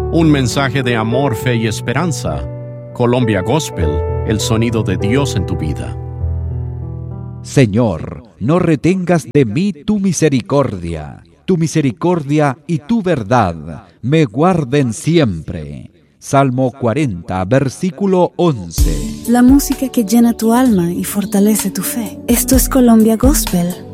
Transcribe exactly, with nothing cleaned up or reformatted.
Un mensaje de amor, fe y esperanza. Colombia Gospel, el sonido de Dios en tu vida. Señor, no retengas de mí tu misericordia. Tu misericordia y tu verdad me guarden siempre. Salmo cuarenta, versículo once. La música que llena tu alma y fortalece tu fe. Esto es Colombia Gospel,